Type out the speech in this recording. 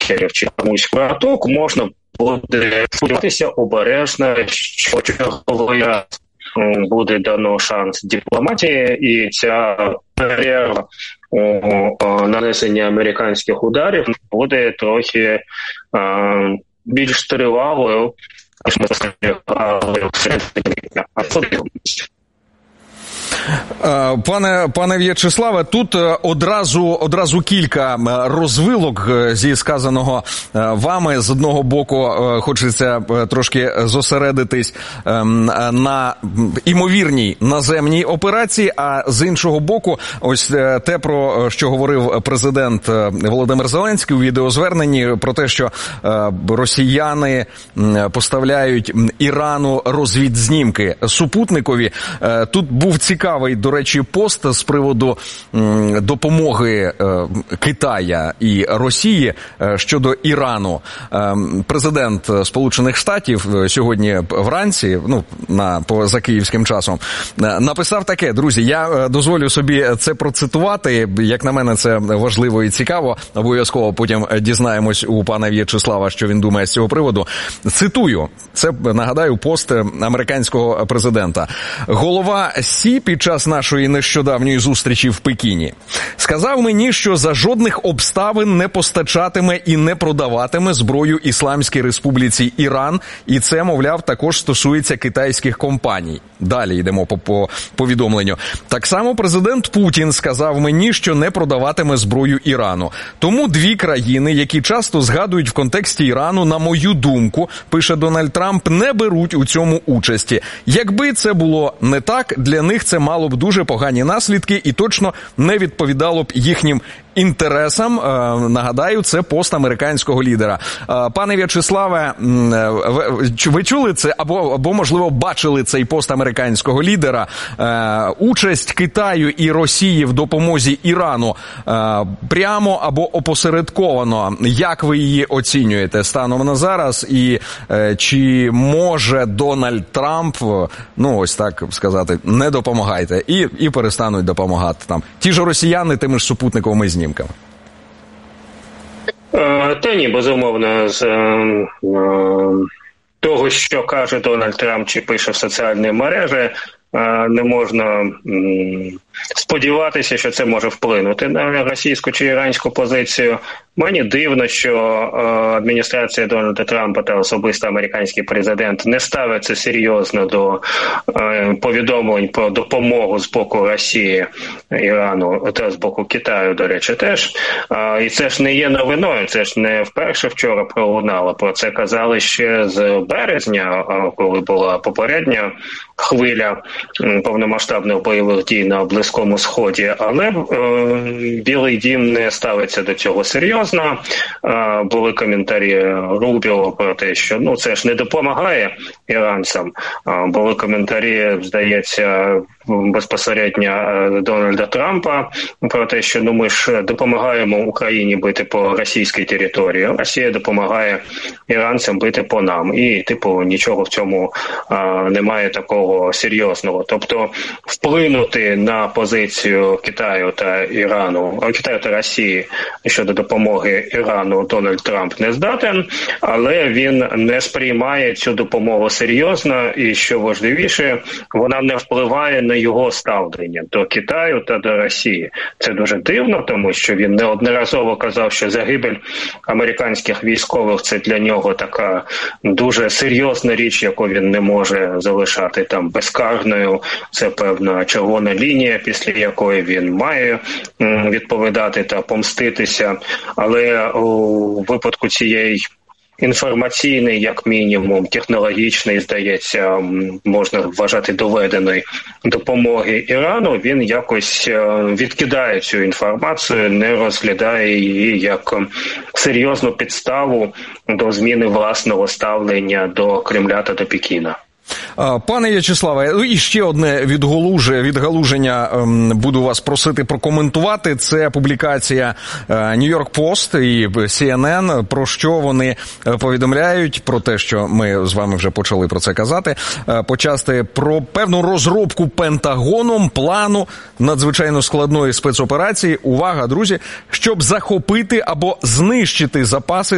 Керчі чи Кримську протоку, можна буде сподіватися обережно, що черговий раз буде дано шанс дипломатії, і ця перерва у нанесенні американських ударів буде трохи більш тривалою, ніж ми спостерігали всередині. Пане В'ячеславе, тут одразу кілька розвилок зі сказаного вами. З одного боку, хочеться трошки зосередитись на імовірній наземній операції, а з іншого боку, ось те, про що говорив президент Володимир Зеленський у відеозверненні, про те, що росіяни поставляють Ірану розвідзнімки супутникові. Тут був цікавий, до речі, пост з приводу допомоги Китая і Росії щодо Ірану. Президент Сполучених Штатів сьогодні вранці, за київським часом, написав таке: друзі, я дозволю собі це процитувати, як на мене це важливо і цікаво, обов'язково потім дізнаємось у пана В'ячеслава, що він думає з цього приводу. Цитую, це, нагадаю, пост американського президента. Голова Сі під час нашої нещодавньої зустрічі в Пекіні сказав мені, що за жодних обставин не постачатиме і не продаватиме зброю Ісламській Республіці Іран, і це, мовляв, також стосується китайських компаній. Далі йдемо по повідомленню. Так само президент Путін сказав мені, що не продаватиме зброю Ірану. Тому дві країни, які часто згадують в контексті Ірану, на мою думку, пише Дональд Трамп, не беруть у цьому участі. Якби це було не так, для них це мало б дуже погані наслідки і точно не відповідало б їхнім інтересам. Нагадаю, це пост американського лідера. Пане В'ячеславе, ви чули це або можливо, бачили цей пост американського лідера? Участь Китаю і Росії в допомозі Ірану прямо або опосередковано. Як ви її оцінюєте станом на зараз? І чи може Дональд Трамп, ось так сказати, не допомагайте і перестануть допомагати там ті ж росіяни тими ж супутниковими знімками? Та ні, безумовно, з того, що каже Дональд Трамп чи пише в соціальні мережі, не можна сподіватися, що це може вплинути на російську чи іранську позицію. Мені дивно, що адміністрація Дональда Трампа та особисто американський президент не ставиться серйозно до повідомлень про допомогу з боку Росії, Ірану та з боку Китаю, до речі, теж. І це ж не є новиною, це ж не вперше вчора пролунало. Про це казали ще з березня, коли була попередня хвиля повномасштабних бойових дій на Близькому Сході, але Білий дім не ставиться до цього серйозно. Були коментарі Рубіо про те, що це ж не допомагає іранцям. Були коментарі, здається, безпосередньо Дональда Трампа про те, що ми ж допомагаємо Україні бити по російській території, Росія допомагає іранцям бити по нам. І, нічого в цьому немає такого серйозного. Тобто вплинути на позицію Китаю та Китаю та Росії щодо допомоги Ірану Дональд Трамп не здатен, але він не сприймає цю допомогу серйозно і, що важливіше, вона не впливає на його ставлення до Китаю та до Росії. Це дуже дивно, тому що він неодноразово казав, що загибель американських військових – це для нього така дуже серйозна річ, яку він не може залишати там безкарною. Це певна червона лінія, після якої він має відповідати та помститися. Але у випадку цієї інформаційний, як мінімум, технологічний, здається, можна вважати доведеної допомоги Ірану, він якось відкидає цю інформацію, не розглядає її як серйозну підставу до зміни власного ставлення до Кремля та до Пекіна. Пане В'ячеславе, і ще одне відгалуження буду вас просити прокоментувати. Це публікація New York Post і CNN, про що вони повідомляють, про те, що ми з вами вже почали про це казати, почасти про певну розробку Пентагоном плану надзвичайно складної спецоперації, увага, друзі, щоб захопити або знищити запаси